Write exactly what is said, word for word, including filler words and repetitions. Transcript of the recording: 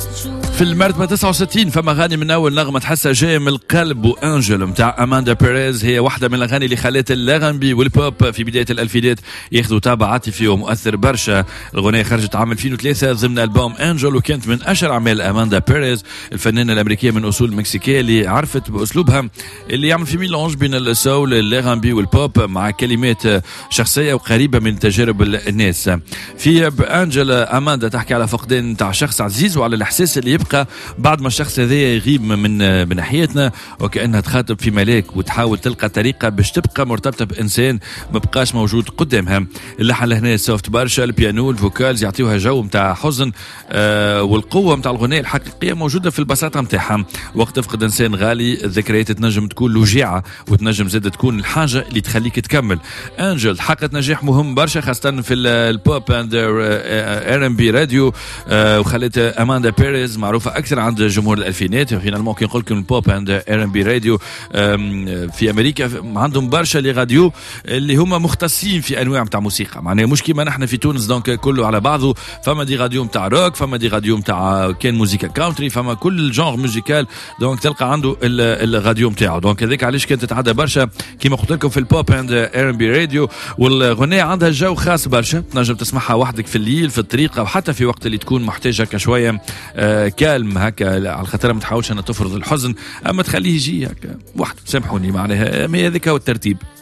في المرتبة تسعة وستين فما غاني من أول نغمة تحسها جاية من القلب، وأنجل متاع أماندا بيريز هي واحدة من الأغاني اللي خلت الأغاني والبوب في بداية الألفينات ياخذوا طابع عاطفي ومؤثر برشا. الأغنية خرجت عام ألفين وثلاثة ضمن ألبوم أنجل، وكانت من أشهر أعمال أماندا بيريز الفنانة الأمريكية من أصول مكسيكية اللي عرفت بأسلوبها اللي يعمل في ميلانج بين السول الأغاني والبوب مع كلمات شخصية وقريبة من تجارب الناس. في أنجل أماندا تحكي على فقدان تاع شخص عزيز وعلى الإحساس اللي يبقى بعد ما الشخص هذا يغيب من من ناحيتنا، وكأنها تخاطب في ملاك وتحاول تلقى طريقة باش تبقى مرتبطة بإنسان ما بقاش موجود قدامها. اللحن لهنا سوفت برشا، البيانو الفوكالز يعطيوها جو متاع حزن، آه والقوة متاع الغناء الحقيقية موجودة في البساطة متاعها. وقت تفقد إنسان غالي الذكريات تنجم تكون وجيعة، وتنجم زاد تكون الحاجة اللي تخليك تكمل. أنجل حققت نجاح مهم برشا خاصة في البوب اند ار ام بي راديو، وخلت أماندا بيريز معروفة أكثر عند جمهور الألفينات. فينالمون كي نقول لكم البوب اند ار ام بي راديو في أمريكا عندهم برشا لي راديو اللي هما مختصين في أنواع متاع موسيقى، معناها مش كيما نحن في تونس دونك كله على بعضه. فما دي راديو متاع روك، فما دي راديو متاع كان موسيقى كاونتري، فما كل جانر موسيقال دونك تلقى عنده الراديو متاعه. دونك هذاك علاش كانت تتعدى برشا كيما قلت لكم في البوب اند ار ام بي راديو. والغناء عندها جو خاص برشا، تنجم تسمعها وحدك في الليل في الطريق، او حتى في وقت اللي تكون محتاج هكا شويه آه كالم هكا على خاطر ما تحاولش ان تفرض الحزن، اما تخليه يجي هكا وحده. سامحوني معناها، ما هذاك هو الترتيب.